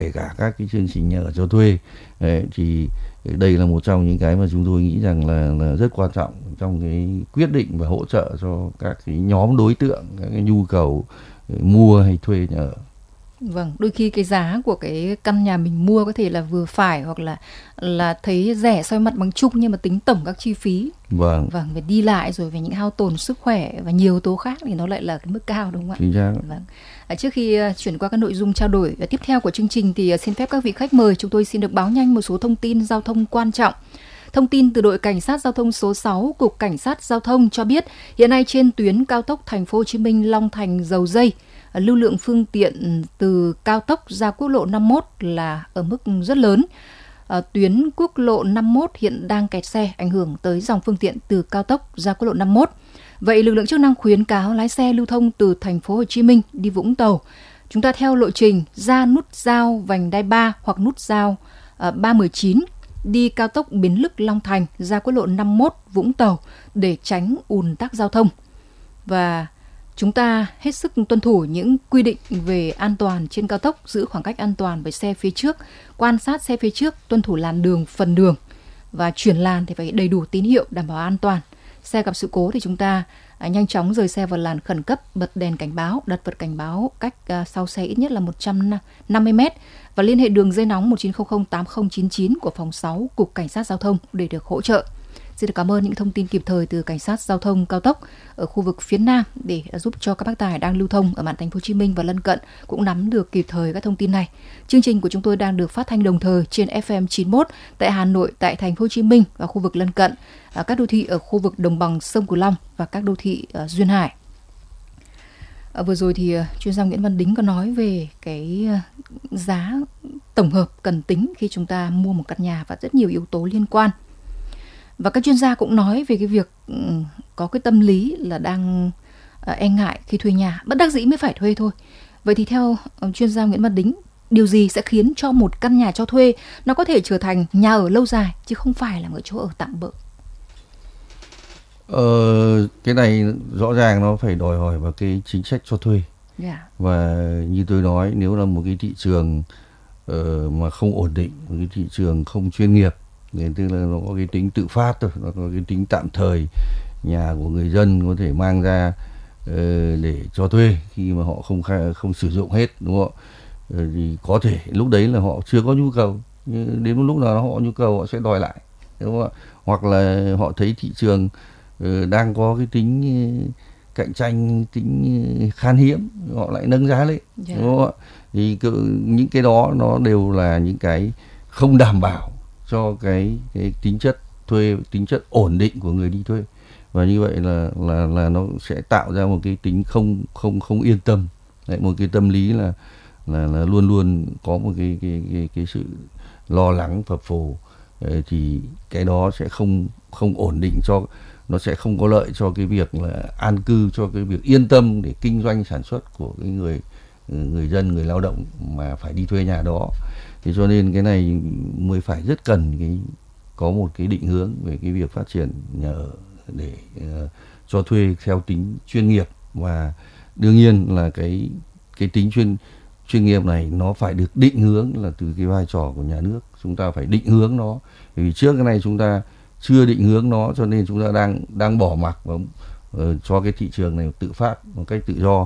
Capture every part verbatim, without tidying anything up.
kể cả các cái chương trình nhà ở cho thuê. Đấy, thì đây là một trong những cái mà chúng tôi nghĩ rằng là, là rất quan trọng trong cái quyết định và hỗ trợ cho các cái nhóm đối tượng, các cái nhu cầu mua hay thuê nhà ở. Vâng, đôi khi cái giá của cái căn nhà mình mua có thể là vừa phải, hoặc là là thấy rẻ soi mặt bằng chung, nhưng mà tính tổng các chi phí, Vâng, vâng, về đi lại rồi về những hao tổn sức khỏe và nhiều yếu tố khác thì nó lại là cái mức cao, đúng không ạ? chính xác. Vâng. À, trước khi uh, chuyển qua các nội dung trao đổi uh, tiếp theo của chương trình thì uh, xin phép các vị khách mời chúng tôi xin được báo nhanh một số thông tin giao thông quan trọng. Thông tin từ đội cảnh sát giao thông số sáu, Cục Cảnh sát Giao thông cho biết hiện nay trên tuyến cao tốc Thành phố Hồ Chí Minh Long Thành Dầu Giây, lưu lượng phương tiện từ cao tốc ra quốc lộ năm mươi mốt là ở mức rất lớn. À, tuyến quốc lộ năm mươi mốt hiện đang kẹt xe, ảnh hưởng tới dòng phương tiện từ cao tốc ra quốc lộ năm mươi mốt. Vậy lực lượng chức năng khuyến cáo lái xe lưu thông từ Thành phố Hồ Chí Minh đi Vũng Tàu, chúng ta theo lộ trình ra nút giao vành đai ba hoặc nút giao uh, ba một chín, đi cao tốc Bến Lức Long Thành ra quốc lộ năm mươi mốt Vũng Tàu để tránh ùn tắc giao thông. Và chúng ta hết sức tuân thủ những quy định về an toàn trên cao tốc, giữ khoảng cách an toàn với xe phía trước, quan sát xe phía trước, tuân thủ làn đường, phần đường, và chuyển làn thì phải đầy đủ tín hiệu đảm bảo an toàn. Xe gặp sự cố thì chúng ta à, nhanh chóng rời xe vào làn khẩn cấp, bật đèn cảnh báo, đặt vật cảnh báo cách à, sau xe ít nhất là một trăm năm mươi mét và liên hệ đường dây nóng một chín không không tám không chín chín của phòng sáu Cục Cảnh sát Giao thông để được hỗ trợ. Xin được cảm ơn những thông tin kịp thời từ Cảnh sát Giao thông cao tốc ở khu vực phía Nam để giúp cho các bác tài đang lưu thông ở mạn Thành phố Hồ Chí Minh và lân cận cũng nắm được kịp thời các thông tin này. Chương trình của chúng tôi đang được phát thanh đồng thời trên ép em chín mươi mốt tại Hà Nội, tại Thành phố Hồ Chí Minh và khu vực lân cận, các đô thị ở khu vực đồng bằng sông Cửu Long và các đô thị ở duyên hải. À, vừa rồi thì chuyên gia Nguyễn Văn Đính có nói về cái giá tổng hợp cần tính khi chúng ta mua một căn nhà và rất nhiều yếu tố liên quan. Và các chuyên gia cũng nói về cái việc có cái tâm lý là đang e ngại khi thuê nhà, bất đắc dĩ mới phải thuê thôi. Vậy thì theo chuyên gia Nguyễn Văn Đính, điều gì sẽ khiến cho một căn nhà cho thuê nó có thể trở thành nhà ở lâu dài chứ không phải là một chỗ ở tạm bợ? Ờ, cái này rõ ràng nó phải đòi hỏi vào cái chính sách cho thuê. Yeah. Và như tôi nói, nếu là một cái thị trường uh, mà không ổn định, một cái thị trường không chuyên nghiệp, tức là nó có cái tính tự phát thôi, nó có cái tính tạm thời, nhà của người dân có thể mang ra uh, để cho thuê khi mà họ không khai, không sử dụng hết, đúng không? Uh, thì có thể lúc đấy là họ chưa có nhu cầu, nhưng đến một lúc nào họ nhu cầu họ sẽ đòi lại, đúng không? Hoặc là họ thấy thị trường uh, đang có cái tính uh, cạnh tranh, tính uh, khan hiếm, họ lại nâng giá lên, yeah. Đúng không? Thì những cái đó nó đều là những cái không đảm bảo cho cái, cái tính chất thuê, tính chất ổn định của người đi thuê, và như vậy là là là nó sẽ tạo ra một cái tính không không không yên tâm. Đấy, một cái tâm lý là là là luôn luôn có một cái cái cái, cái sự lo lắng phập phù. Đấy, thì cái đó sẽ không không ổn định, cho nó sẽ không có lợi cho cái việc là an cư, cho cái việc yên tâm để kinh doanh sản xuất của cái người người dân, người lao động mà phải đi thuê nhà đó. Thế cho nên cái này mới phải rất cần cái có một cái định hướng về cái việc phát triển nhà ở để uh, cho thuê theo tính chuyên nghiệp, và đương nhiên là cái cái tính chuyên chuyên nghiệp này nó phải được định hướng là từ cái vai trò của nhà nước. Chúng ta phải định hướng nó, vì trước cái này chúng ta chưa định hướng nó, cho nên chúng ta đang đang bỏ mặc và uh, cho cái thị trường này tự phát một cách tự do.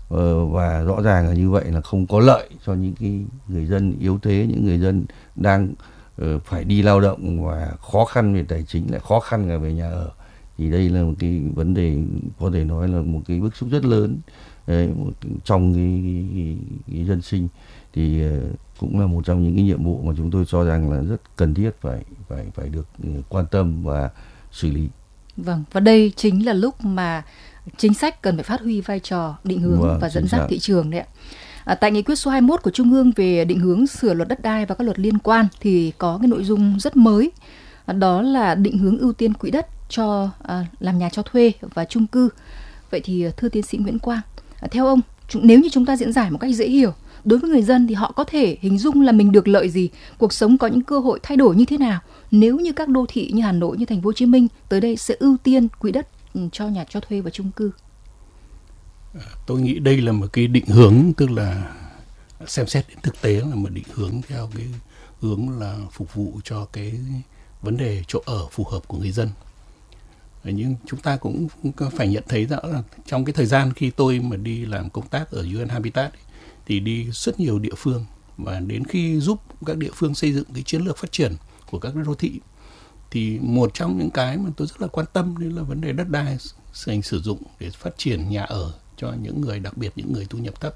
Và rõ ràng là như vậy là không có lợi cho những cái người dân yếu thế, những người dân đang uh, phải đi lao động và khó khăn về tài chính, lại khó khăn cả về nhà ở. Thì đây là một cái vấn đề có thể nói là một cái bức xúc rất lớn đấy, một, trong cái, cái, cái, cái dân sinh. Thì uh, cũng là một trong những cái nhiệm vụ mà chúng tôi cho rằng là rất cần thiết phải phải phải được uh, quan tâm và xử lý. Vâng, và đây chính là lúc mà chính sách cần phải phát huy vai trò định hướng vâng, và dẫn dắt thị trường đấy ạ. À, tại nghị quyết số hai mươi mốt của Trung ương về định hướng sửa luật đất đai và các luật liên quan thì có cái nội dung rất mới, à, đó là định hướng ưu tiên quỹ đất cho à, làm nhà cho thuê và chung cư. Vậy thì thưa tiến sĩ Nguyễn Quang, à, theo ông, nếu như chúng ta diễn giải một cách dễ hiểu, đối với người dân thì họ có thể hình dung là mình được lợi gì, cuộc sống có những cơ hội thay đổi như thế nào nếu như các đô thị như Hà Nội, như Thành phố Hồ Chí Minh tới đây sẽ ưu tiên quỹ đất cho nhà cho thuê và chung cư? Tôi nghĩ đây là một cái định hướng, tức là xem xét đến thực tế là mà định hướng theo cái hướng là phục vụ cho cái vấn đề chỗ ở phù hợp của người dân. Nhưng chúng ta cũng phải nhận thấy rõ là trong cái thời gian khi tôi mà đi làm công tác ở u en Habitat ấy, thì đi rất nhiều địa phương, và đến khi giúp các địa phương xây dựng cái chiến lược phát triển của các đô thị, thì một trong những cái mà tôi rất là quan tâm đấy là vấn đề đất đai dành sử dụng để phát triển nhà ở cho những người, đặc biệt những người thu nhập thấp.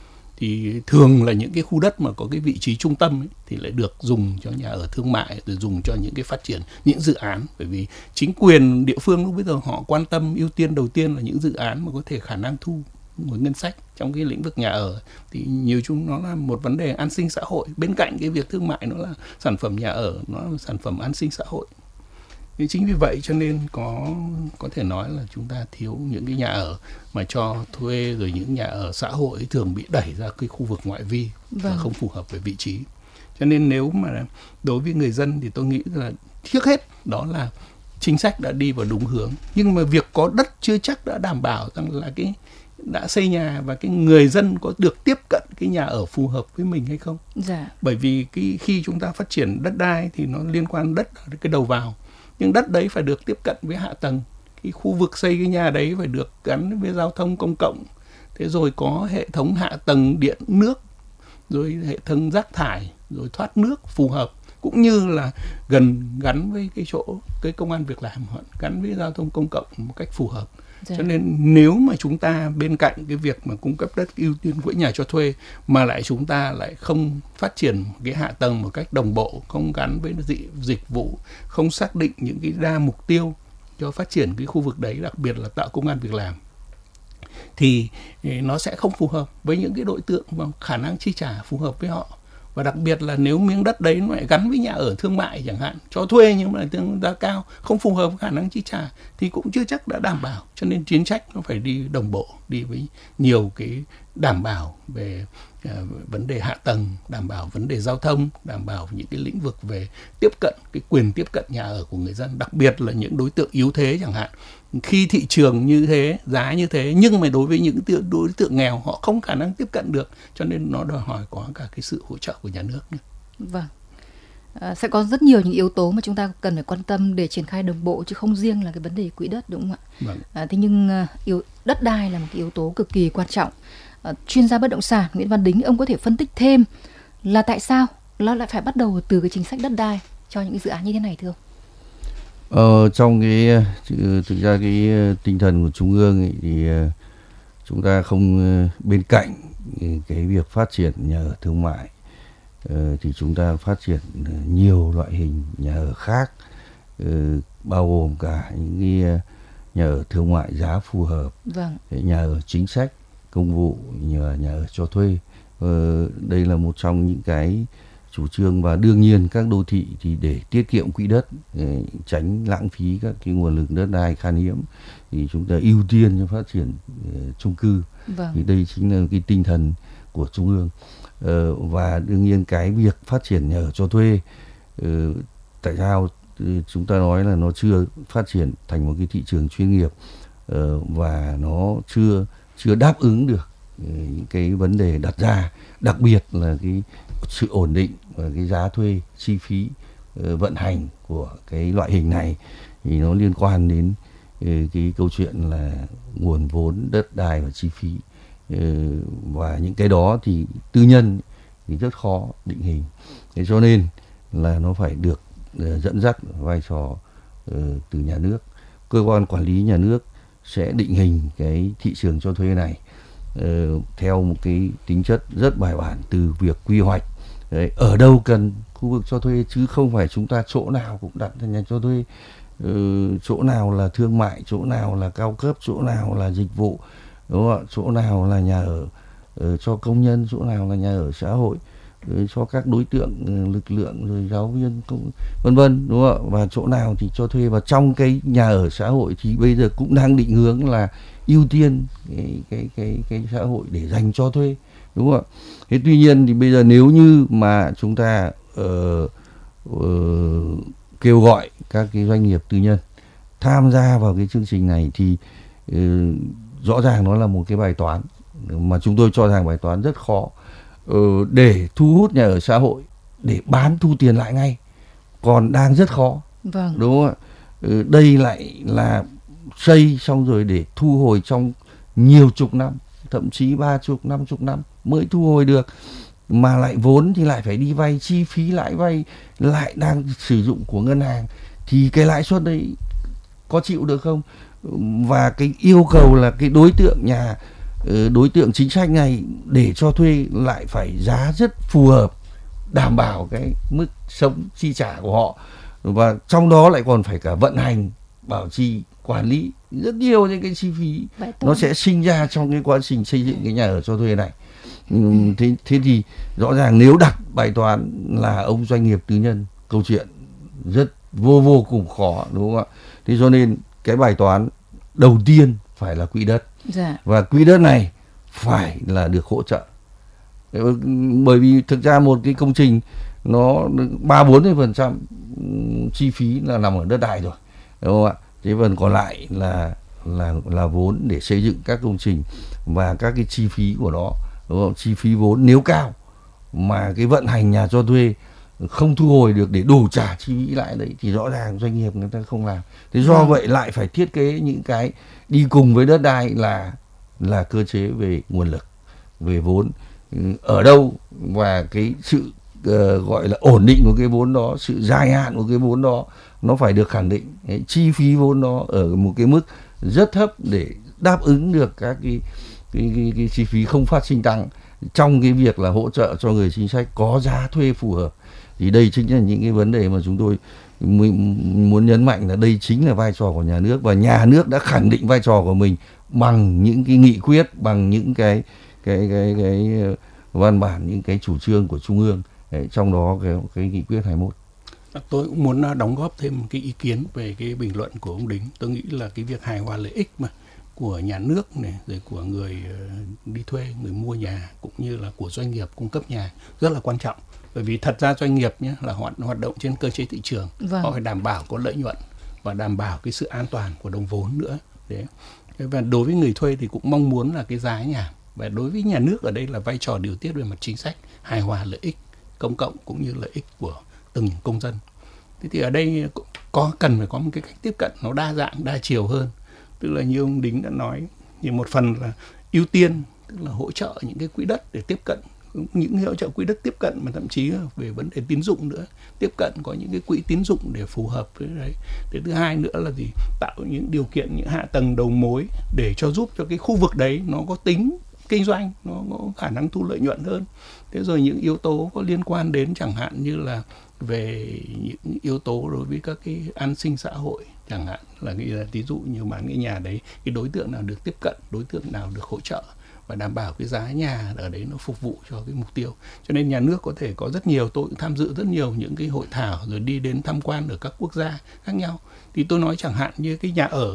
Thì thường là những cái khu đất mà có cái vị trí trung tâm ấy, thì lại được dùng cho nhà ở thương mại, rồi dùng cho những cái phát triển những dự án. Bởi vì chính quyền địa phương lúc bây giờ họ quan tâm ưu tiên đầu tiên là những dự án mà có thể khả năng thu nguồn ngân sách trong cái lĩnh vực nhà ở. Thì nhiều chung nó là một vấn đề an sinh xã hội, bên cạnh cái việc thương mại nó là sản phẩm nhà ở, nó là sản phẩm an sinh xã hội. Thì chính vì vậy cho nên có có thể nói là chúng ta thiếu những cái nhà ở mà cho thuê, rồi những nhà ở xã hội thường bị đẩy ra cái khu vực ngoại vi và không phù hợp với vị trí. Cho nên nếu mà đối với người dân thì tôi nghĩ là trước hết đó là chính sách đã đi vào đúng hướng, nhưng mà việc có đất chưa chắc đã đảm bảo rằng là cái đã xây nhà và cái người dân có được tiếp cận cái nhà ở phù hợp với mình hay không. Dạ. Bởi vì cái khi chúng ta phát triển đất đai thì nó liên quan đất ở cái đầu vào, nhưng đất đấy phải được tiếp cận với hạ tầng. Cái khu vực xây cái nhà đấy phải được gắn với giao thông công cộng, thế rồi có hệ thống hạ tầng điện nước, rồi hệ thống rác thải, rồi thoát nước phù hợp, cũng như là gần gắn với cái chỗ cái công ăn việc làm, gắn với giao thông công cộng một cách phù hợp. Dạ. Cho nên nếu mà chúng ta bên cạnh cái việc mà cung cấp đất ưu tiên quỹ nhà cho thuê mà lại chúng ta lại không phát triển cái hạ tầng một cách đồng bộ, không gắn với dịch vụ, không xác định những cái đa mục tiêu cho phát triển cái khu vực đấy, đặc biệt là tạo công ăn việc làm, thì nó sẽ không phù hợp với những cái đối tượng mà khả năng chi trả phù hợp với họ. Và đặc biệt là nếu miếng đất đấy nó lại gắn với nhà ở thương mại chẳng hạn, cho thuê nhưng mà tương giá cao, không phù hợp với khả năng chi trả, thì cũng chưa chắc đã đảm bảo. Cho nên chính sách nó phải đi đồng bộ, đi với nhiều cái đảm bảo về uh, vấn đề hạ tầng, đảm bảo vấn đề giao thông, đảm bảo những cái lĩnh vực về tiếp cận, cái quyền tiếp cận nhà ở của người dân, đặc biệt là những đối tượng yếu thế chẳng hạn. Khi thị trường như thế, giá như thế, nhưng mà đối với những đối tượng nghèo họ không khả năng tiếp cận được, cho nên nó đòi hỏi có cả cái sự hỗ trợ của nhà nước nữa. Vâng. À, sẽ có rất nhiều những yếu tố mà chúng ta cần phải quan tâm để triển khai đồng bộ, chứ không riêng là cái vấn đề quỹ đất, đúng không ạ? Vâng. À, thế nhưng yếu đất đai là một cái yếu tố cực kỳ quan trọng. À, chuyên gia bất động sản Nguyễn Văn Đính, ông có thể phân tích thêm là tại sao nó lại phải bắt đầu từ cái chính sách đất đai cho những dự án như thế này thưa ông? Ờ, trong cái thực ra cái tinh thần của Trung ương ấy, thì chúng ta không bên cạnh cái việc phát triển nhà ở thương mại thì chúng ta phát triển nhiều loại hình nhà ở khác, bao gồm cả những cái nhà ở thương mại giá phù hợp, vâng. nhà ở chính sách công vụ, nhà, nhà ở cho thuê. Đây là một trong những cái chủ trương, và đương nhiên các đô thị thì để tiết kiệm quỹ đất, để tránh lãng phí các cái nguồn lực đất đai khan hiếm, thì chúng ta ưu tiên cho phát triển uh, chung cư. Vâng. Thì đây chính là cái tinh thần của Trung ương. Uh, và đương nhiên cái việc phát triển nhà ở cho thuê, uh, tại sao chúng ta nói là nó chưa phát triển thành một cái thị trường chuyên nghiệp, uh, và nó chưa chưa đáp ứng được uh, những cái vấn đề đặt ra, đặc biệt là cái sự ổn định và cái giá thuê, chi phí uh, vận hành của cái loại hình này, thì nó liên quan đến uh, cái câu chuyện là nguồn vốn, đất đai và chi phí, uh, và những cái đó thì tư nhân thì rất khó định hình. Thế cho nên là nó phải được uh, dẫn dắt vai trò uh, từ nhà nước. Cơ quan quản lý nhà nước sẽ định hình cái thị trường cho thuê này Uh, theo một cái tính chất rất bài bản, từ việc quy hoạch đấy, ở đâu cần khu vực cho thuê, chứ không phải chúng ta chỗ nào cũng đặt ra nhà cho thuê, uh, chỗ nào là thương mại, chỗ nào là cao cấp, chỗ nào là dịch vụ, đúng không ạ? Chỗ nào là nhà ở uh, cho công nhân, chỗ nào là nhà ở xã hội uh, cho các đối tượng uh, lực lượng, rồi giáo viên, công, vân vân, đúng không ạ? Và chỗ nào thì cho thuê. Và trong cái nhà ở xã hội thì bây giờ cũng đang định hướng là ưu tiên cái cái cái cái xã hội để dành cho thuê, đúng không ạ? Thế tuy nhiên thì bây giờ nếu như mà chúng ta uh, uh, kêu gọi các cái doanh nghiệp tư nhân tham gia vào cái chương trình này thì uh, rõ ràng nó là một cái bài toán mà chúng tôi cho rằng bài toán rất khó, uh, uh, để thu hút nhà ở xã hội để bán thu tiền lại ngay còn đang rất khó. Vâng. Đúng không ạ? Uh, đây lại là xây xong rồi để thu hồi trong nhiều chục năm, thậm chí ba chục, năm chục năm mới thu hồi được, mà lại vốn thì lại phải đi vay, chi phí lãi vay lại đang sử dụng của ngân hàng, thì cái lãi suất đấy có chịu được không? Và cái yêu cầu là cái đối tượng nhà đối tượng chính sách này để cho thuê lại phải giá rất phù hợp, đảm bảo cái mức sống chi trả của họ, và trong đó lại còn phải cả vận hành, bảo trì, quản lý, rất nhiều những cái chi phí nó sẽ sinh ra trong cái quá trình xây dựng cái nhà ở cho thuê này. Thế, thế thì rõ ràng nếu đặt bài toán là ông doanh nghiệp tư nhân, câu chuyện rất vô vô cùng khó, đúng không ạ? Thế cho nên cái bài toán đầu tiên phải là quỹ đất. Dạ. Và quỹ đất này phải là được hỗ trợ. Bởi vì thực ra một cái công trình nó ba bốn mươi phần trăm chi phí là nằm ở đất đai rồi, đúng không ạ? Thế phần còn lại là là là vốn để xây dựng các công trình và các cái chi phí của nó, đúng không? Chi phí vốn nếu cao mà cái vận hành nhà cho thuê không thu hồi được để đủ trả chi phí lại đấy thì rõ ràng doanh nghiệp người ta không làm. Thế do vậy lại phải thiết kế những cái đi cùng với đất đai là là cơ chế về nguồn lực, về vốn ở đâu, và cái sự uh, gọi là ổn định của cái vốn đó, sự dài hạn của cái vốn đó nó phải được khẳng định. Cái chi phí vốn đó ở một cái mức rất thấp để đáp ứng được các cái cái, cái, cái chi phí không phát sinh tăng trong cái việc là hỗ trợ cho người chính sách có giá thuê phù hợp. Thì đây chính là những cái vấn đề mà chúng tôi muốn nhấn mạnh, là đây chính là vai trò của nhà nước, và nhà nước đã khẳng định vai trò của mình bằng những cái nghị quyết, bằng những cái cái cái cái văn bản, những cái chủ trương của trung ương. Đấy, trong đó cái, cái nghị quyết hai mươi mốt. Tôi cũng muốn đóng góp thêm một cái ý kiến về cái bình luận của ông Đính. Tôi nghĩ là cái việc hài hòa lợi ích mà của nhà nước này, rồi của người đi thuê, người mua nhà, cũng như là của doanh nghiệp cung cấp nhà rất là quan trọng. Bởi vì thật ra doanh nghiệp nhé là họ hoạt động trên cơ chế thị trường, vâng. Họ phải đảm bảo có lợi nhuận và đảm bảo cái sự an toàn của đồng vốn nữa. Đấy. Và đối với người thuê thì cũng mong muốn là cái giá nhà. Và đối với nhà nước ở đây là vai trò điều tiết về mặt chính sách, hài hòa lợi ích công cộng cũng như lợi ích của từng công dân. Thế thì ở đây có cần phải có một cái cách tiếp cận nó đa dạng, đa chiều hơn. Tức là như ông Đính đã nói, thì một phần là ưu tiên, tức là hỗ trợ những cái quỹ đất để tiếp cận, những hỗ trợ quỹ đất tiếp cận mà thậm chí về vấn đề tín dụng nữa, tiếp cận có những cái quỹ tín dụng để phù hợp với đấy. Thế thứ hai nữa là gì, tạo những điều kiện, những hạ tầng đầu mối để cho giúp cho cái khu vực đấy nó có tính kinh doanh, nó có khả năng thu lợi nhuận hơn. Thế rồi những yếu tố có liên quan đến chẳng hạn như là về những yếu tố đối với các cái an sinh xã hội, chẳng hạn là nghĩ là ví dụ như bán cái nhà đấy, cái đối tượng nào được tiếp cận, đối tượng nào được hỗ trợ, và đảm bảo cái giá nhà ở đấy nó phục vụ cho cái mục tiêu. Cho nên nhà nước có thể có rất nhiều, tôi cũng tham dự rất nhiều những cái hội thảo rồi đi đến tham quan ở các quốc gia khác nhau. Thì tôi nói chẳng hạn như cái nhà ở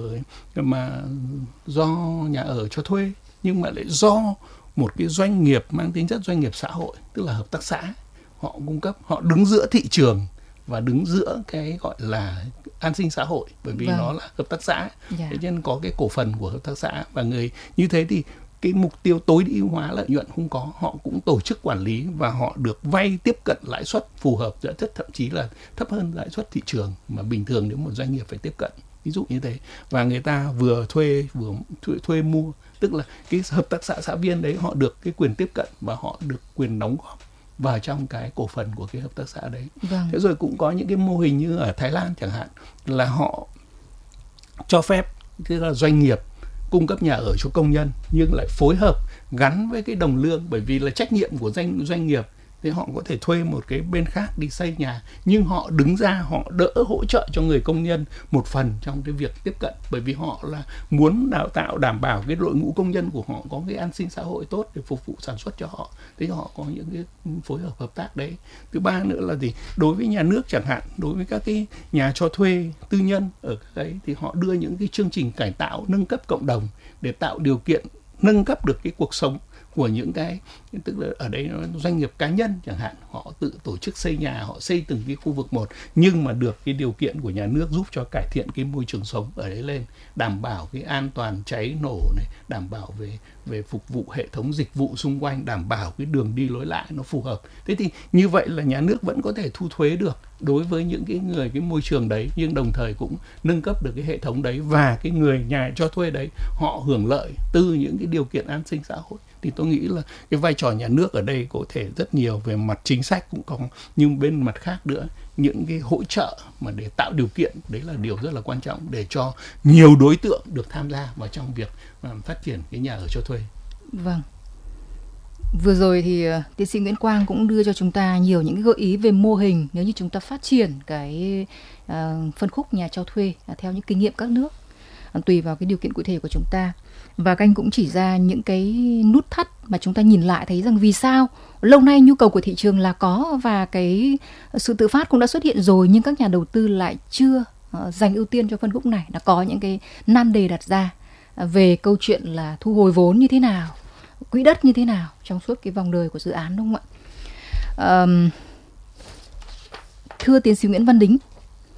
mà do nhà ở cho thuê nhưng mà lại do một cái doanh nghiệp mang tính chất doanh nghiệp xã hội, tức là hợp tác xã, họ cung cấp, họ đứng giữa thị trường và đứng giữa cái gọi là an sinh xã hội, bởi vì vâng. nó là hợp tác xã, dạ. Thế nên có cái cổ phần của hợp tác xã, và người như thế thì cái mục tiêu tối ưu hóa lợi nhuận không có, họ cũng tổ chức quản lý và họ được vay tiếp cận lãi suất phù hợp, lãi suất thậm chí là thấp hơn lãi suất thị trường mà bình thường nếu một doanh nghiệp phải tiếp cận, ví dụ như thế. Và người ta vừa thuê vừa thuê, thuê mua, tức là cái hợp tác xã xã viên đấy họ được cái quyền tiếp cận và họ được quyền đóng góp vào trong cái cổ phần của cái hợp tác xã đấy. Vâng. Thế rồi cũng có những cái mô hình như ở Thái Lan chẳng hạn, là họ cho phép tức là doanh nghiệp cung cấp nhà ở cho công nhân nhưng lại phối hợp gắn với cái đồng lương, bởi vì là trách nhiệm của doanh doanh nghiệp thì họ có thể thuê một cái bên khác đi xây nhà, nhưng họ đứng ra họ đỡ hỗ trợ cho người công nhân một phần trong cái việc tiếp cận, bởi vì họ là muốn đào tạo đảm bảo cái đội ngũ công nhân của họ có cái an sinh xã hội tốt để phục vụ sản xuất cho họ, thế họ có những cái phối hợp hợp tác đấy. Thứ ba nữa là gì, đối với nhà nước chẳng hạn, đối với các cái nhà cho thuê tư nhân ở đấy thì họ đưa những cái chương trình cải tạo nâng cấp cộng đồng để tạo điều kiện nâng cấp được cái cuộc sống của những cái, tức là ở đây doanh nghiệp cá nhân chẳng hạn, họ tự tổ chức xây nhà, họ xây từng cái khu vực một, nhưng mà được cái điều kiện của nhà nước giúp cho cải thiện cái môi trường sống ở đấy lên, đảm bảo cái an toàn cháy nổ này, đảm bảo về về phục vụ hệ thống dịch vụ xung quanh, đảm bảo cái đường đi lối lại nó phù hợp. Thế thì như vậy là nhà nước vẫn có thể thu thuế được đối với những cái người cái môi trường đấy, nhưng đồng thời cũng nâng cấp được cái hệ thống đấy, và cái người nhà cho thuê đấy họ hưởng lợi từ những cái điều kiện an sinh xã hội. Thì tôi nghĩ là cái vai trò nhà nước ở đây có thể rất nhiều, về mặt chính sách cũng có, nhưng bên mặt khác nữa, những cái hỗ trợ mà để tạo điều kiện, đấy là điều rất là quan trọng để cho nhiều đối tượng được tham gia vào trong việc phát triển cái nhà ở cho thuê. Vâng. Vừa rồi thì uh, tiến sĩ Nguyễn Quang cũng đưa cho chúng ta nhiều những cái gợi ý về mô hình nếu như chúng ta phát triển cái uh, phân khúc nhà cho thuê uh, theo những kinh nghiệm các nước, uh, tùy vào cái điều kiện cụ thể của chúng ta. Và các anh cũng chỉ ra những cái nút thắt mà chúng ta nhìn lại thấy rằng vì sao lâu nay nhu cầu của thị trường là có, và cái sự tự phát cũng đã xuất hiện rồi, nhưng các nhà đầu tư lại chưa uh, dành ưu tiên cho phân khúc này. Đã có những cái nan đề đặt ra uh, về câu chuyện là thu hồi vốn như thế nào, quỹ đất như thế nào trong suốt cái vòng đời của dự án, đúng không ạ? Um, thưa tiến sĩ Nguyễn Văn Đính,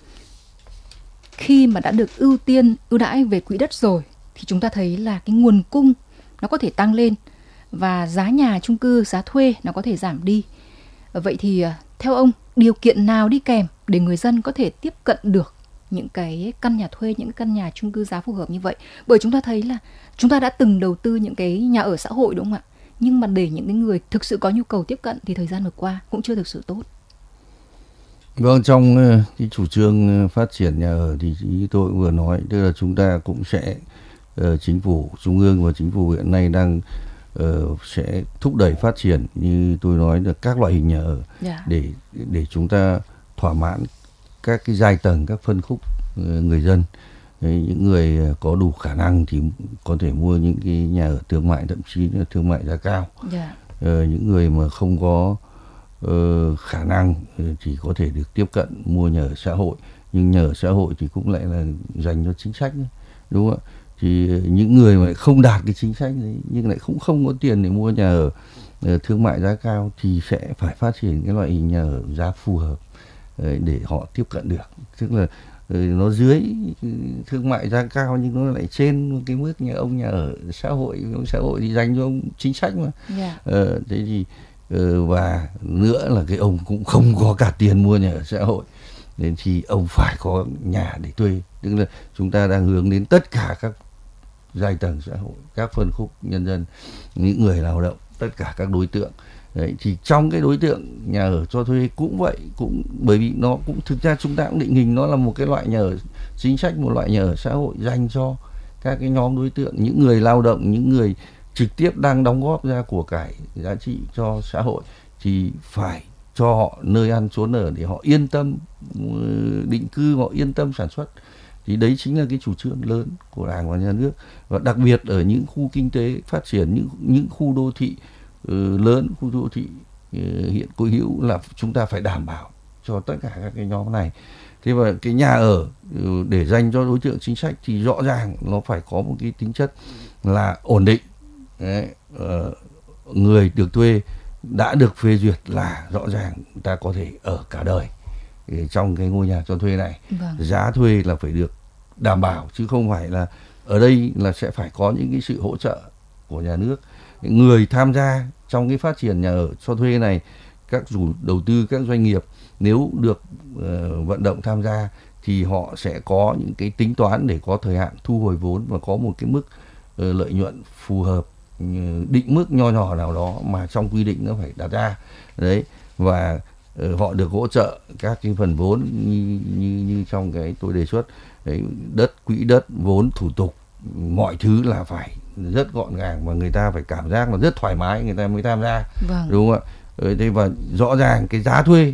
khi mà đã được ưu tiên ưu đãi về quỹ đất rồi thì chúng ta thấy là cái nguồn cung nó có thể tăng lên và giá nhà chung cư, giá thuê nó có thể giảm đi. Vậy thì theo ông, điều kiện nào đi kèm để người dân có thể tiếp cận được những cái căn nhà thuê, những căn nhà chung cư giá phù hợp như vậy? Bởi chúng ta thấy là chúng ta đã từng đầu tư những cái nhà ở xã hội, đúng không ạ? Nhưng mà để những cái người thực sự có nhu cầu tiếp cận thì thời gian vừa qua cũng chưa thực sự tốt. Vâng, trong cái chủ trương phát triển nhà ở thì như tôi vừa nói, tức là chúng ta cũng sẽ uh, chính phủ trung ương và chính phủ hiện nay đang uh, sẽ thúc đẩy phát triển, như tôi nói, là các loại hình nhà ở, yeah. để để chúng ta thỏa mãn các cái giai tầng, các phân khúc uh, người dân. Đấy, những người có đủ khả năng thì có thể mua những cái nhà ở thương mại, thậm chí là thương mại giá cao. Yeah. Ờ, những người mà không có uh, khả năng thì có thể được tiếp cận mua nhà ở xã hội, nhưng nhà ở xã hội thì cũng lại là dành cho chính sách, đúng không ạ? Thì những người mà không đạt cái chính sách đấy nhưng lại cũng không có tiền để mua nhà ở uh, thương mại giá cao thì sẽ phải phát triển cái loại hình nhà ở giá phù hợp uh, để họ tiếp cận được, tức là nó dưới thương mại giá cao nhưng nó lại trên cái mức nhà ông nhà ở xã hội. Ông xã hội thì dành cho ông chính sách mà. Yeah. Ờ, thế thì và nữa là cái ông cũng không có cả tiền mua nhà ở xã hội, nên thì ông phải có nhà để thuê. Tức là chúng ta đang hướng đến tất cả các giai tầng xã hội, các phân khúc nhân dân, những người lao động, tất cả các đối tượng. Đấy, thì trong cái đối tượng nhà ở cho thuê cũng vậy, cũng bởi vì nó cũng thực ra chúng ta cũng định hình nó là một cái loại nhà ở chính sách, một loại nhà ở xã hội dành cho các cái nhóm đối tượng, những người lao động, những người trực tiếp đang đóng góp ra của cải giá trị cho xã hội, thì phải cho họ nơi ăn chốn ở để họ yên tâm định cư, họ yên tâm sản xuất. Thì đấy chính là cái chủ trương lớn của Đảng và Nhà nước, và đặc biệt ở những khu kinh tế phát triển, những những khu đô thị lớn, khu đô thị hiện cố hữu, là chúng ta phải đảm bảo cho tất cả các cái nhóm này. Thế và cái nhà ở để dành cho đối tượng chính sách thì rõ ràng nó phải có một cái tính chất là ổn định. Đấy, người được thuê đã được phê duyệt là rõ ràng ta có thể ở cả đời trong cái ngôi nhà cho thuê này. Vâng. Giá thuê là phải được đảm bảo, chứ không phải là ở đây là sẽ phải có những cái sự hỗ trợ của nhà nước. Người tham gia trong cái phát triển nhà ở cho thuê này, các chủ đầu tư, các doanh nghiệp nếu được uh, vận động tham gia thì họ sẽ có những cái tính toán để có thời hạn thu hồi vốn và có một cái mức uh, lợi nhuận phù hợp, uh, định mức nho nhỏ nào đó mà trong quy định nó phải đặt ra đấy, và uh, họ được hỗ trợ các cái phần vốn như như như trong cái tôi đề xuất đấy, đất, quỹ đất, vốn, thủ tục, mọi thứ là phải rất gọn gàng và người ta phải cảm giác là rất thoải mái người ta mới tham gia. Vâng. Đúng không ạ? Thế và rõ ràng cái giá thuê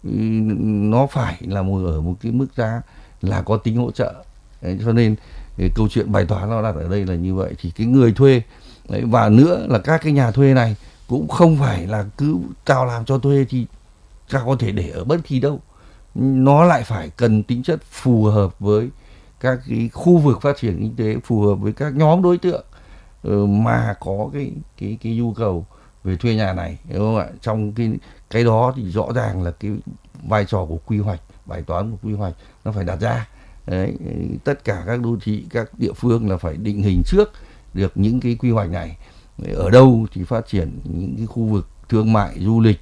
nó phải là một ở một cái mức giá là có tính hỗ trợ. Đấy, cho nên câu chuyện bài toán nó đặt ở đây là như vậy. Thì cái người thuê đấy, và nữa là các cái nhà thuê này cũng không phải là cứ tao làm cho thuê thì ta có thể để ở bất kỳ đâu. Nó lại phải cần tính chất phù hợp với các cái khu vực phát triển kinh tế, phù hợp với các nhóm đối tượng mà có cái cái cái nhu cầu về thuê nhà này, đúng không ạ? Trong cái cái đó thì rõ ràng là cái vai trò của quy hoạch, bài toán của quy hoạch nó phải đặt ra. Đấy, tất cả các đô thị, các địa phương là phải định hình trước được những cái quy hoạch này. Ở đâu thì phát triển những cái khu vực thương mại, du lịch,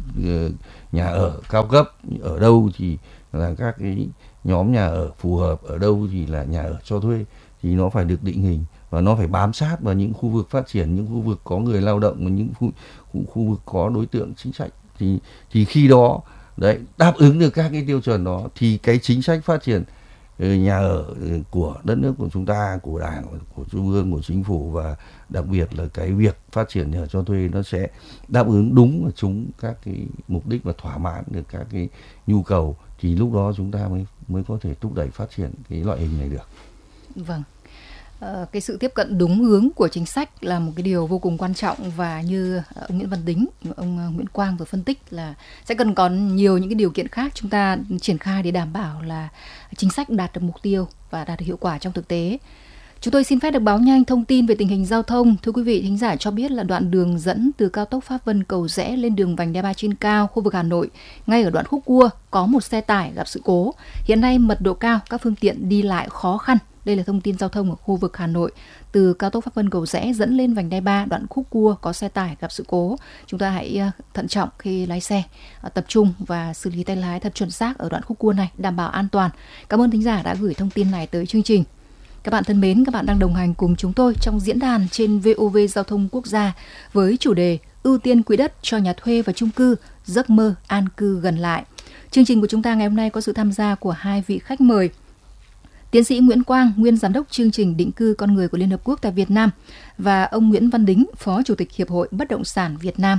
nhà ở cao cấp, ở đâu thì là các cái nhóm nhà ở phù hợp, ở đâu thì là nhà ở cho thuê, thì nó phải được định hình và nó phải bám sát vào những khu vực phát triển, những khu vực có người lao động và những khu, khu, khu vực có đối tượng chính sách, thì thì khi đó đấy đáp ứng được các cái tiêu chuẩn đó thì cái chính sách phát triển nhà ở của đất nước của chúng ta, của Đảng, của Trung ương, của Chính phủ và đặc biệt là cái việc phát triển nhà ở cho thuê nó sẽ đáp ứng đúng và trúng các cái mục đích và thỏa mãn được các cái nhu cầu, thì lúc đó chúng ta mới mới có thể thúc đẩy phát triển cái loại hình này được. Vâng. Ờ, cái sự tiếp cận đúng hướng của chính sách là một cái điều vô cùng quan trọng, và như ông Nguyễn Văn Đính, ông Nguyễn Quang vừa phân tích là sẽ cần có nhiều những cái điều kiện khác chúng ta triển khai để đảm bảo là chính sách đạt được mục tiêu và đạt được hiệu quả trong thực tế. Chúng tôi xin phép được báo nhanh thông tin về tình hình giao thông. Thưa quý vị thính giả cho biết là đoạn đường dẫn từ cao tốc Pháp Vân Cầu Giẽ lên đường vành đai ba trên cao, khu vực Hà Nội, ngay ở đoạn khúc cua có một xe tải gặp sự cố. Hiện nay mật độ cao, các phương tiện đi lại khó khăn. Đây là thông tin giao thông ở khu vực Hà Nội, từ cao tốc Pháp Vân Cầu Giẽ dẫn lên vành đai ba, đoạn khúc cua có xe tải gặp sự cố. Chúng ta hãy thận trọng khi lái xe, tập trung và xử lý tay lái thật chuẩn xác ở đoạn khúc cua này, đảm bảo an toàn. Cảm ơn thính giả đã gửi thông tin này tới chương trình. Các bạn thân mến, các bạn đang đồng hành cùng chúng tôi trong diễn đàn trên vê o vê Giao thông Quốc gia với chủ đề ưu tiên quỹ đất cho nhà thuê và chung cư, giấc mơ an cư gần lại. Chương trình của chúng ta ngày hôm nay có sự tham gia của hai vị khách mời. Tiến sĩ Nguyễn Quang, nguyên giám đốc chương trình định cư con người của Liên Hợp Quốc tại Việt Nam, và ông Nguyễn Văn Đính, Phó Chủ tịch Hiệp hội Bất động sản Việt Nam.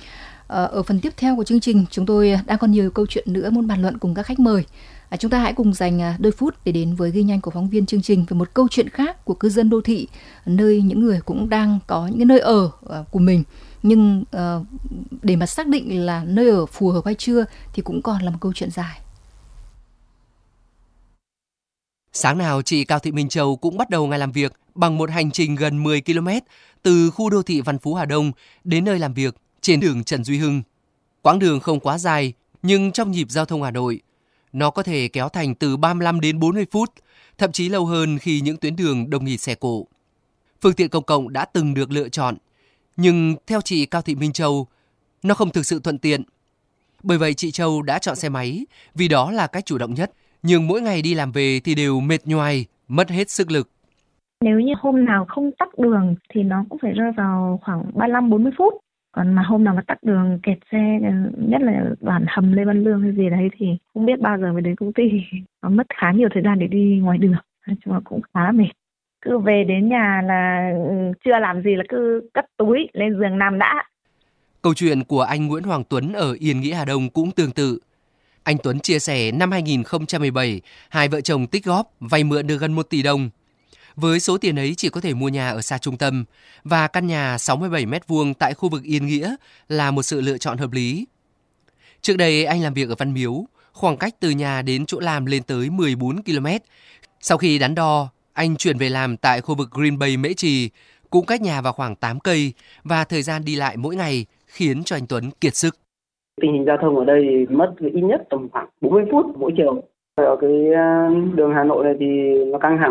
Ở phần tiếp theo của chương trình, chúng tôi đang còn nhiều câu chuyện nữa muốn bàn luận cùng các khách mời. À, chúng ta hãy cùng dành đôi phút để đến với ghi nhanh của phóng viên chương trình về một câu chuyện khác của cư dân đô thị, nơi những người cũng đang có những cái nơi ở của mình. Nhưng uh, để mà xác định là nơi ở phù hợp hay chưa thì cũng còn là một câu chuyện dài. Sáng nào chị Cao Thị Minh Châu cũng bắt đầu ngày làm việc bằng một hành trình gần mười ki lô mét từ khu đô thị Văn Phú Hà Đông đến nơi làm việc trên đường Trần Duy Hưng. Quãng đường không quá dài, nhưng trong nhịp giao thông Hà Nội, nó có thể kéo thành từ ba mươi lăm đến bốn mươi phút, thậm chí lâu hơn khi những tuyến đường đông nghịt xe cộ. Phương tiện công cộng đã từng được lựa chọn, nhưng theo chị Cao Thị Minh Châu, nó không thực sự thuận tiện. Bởi vậy chị Châu đã chọn xe máy vì đó là cách chủ động nhất. Nhưng mỗi ngày đi làm về thì đều mệt nhoài, mất hết sức lực. Nếu như hôm nào không tắc đường thì nó cũng phải rơi vào khoảng ba mươi lăm đến bốn mươi phút. Còn mà hôm nào mà tắc đường, kẹt xe, nhất là đoạn hầm Lê Văn Lương hay gì đấy thì không biết bao giờ mới đến công ty. Nó mất khá nhiều thời gian để đi ngoài đường, nói chung là cũng khá mệt. Cứ về đến nhà là chưa làm gì là cứ cất túi lên giường nằm đã. Câu chuyện của anh Nguyễn Hoàng Tuấn ở Yên Nghĩa Hà Đông cũng tương tự. Anh Tuấn chia sẻ năm hai nghìn không trăm mười bảy, hai vợ chồng tích góp vay mượn được gần một tỷ đồng. Với số tiền ấy chỉ có thể mua nhà ở xa trung tâm, và căn nhà sáu mươi bảy mét vuông tại khu vực Yên Nghĩa là một sự lựa chọn hợp lý. Trước đây anh làm việc ở Văn Miếu, khoảng cách từ nhà đến chỗ làm lên tới mười bốn ki lô mét. Sau khi đắn đo, anh chuyển về làm tại khu vực Green Bay Mễ Trì, cũng cách nhà vào khoảng tám cây, và thời gian đi lại mỗi ngày khiến cho anh Tuấn kiệt sức. Tình hình giao thông ở đây thì mất ít nhất tầm khoảng bốn mươi phút mỗi chiều. Ở cái đường Hà Nội này thì nó căng thẳng.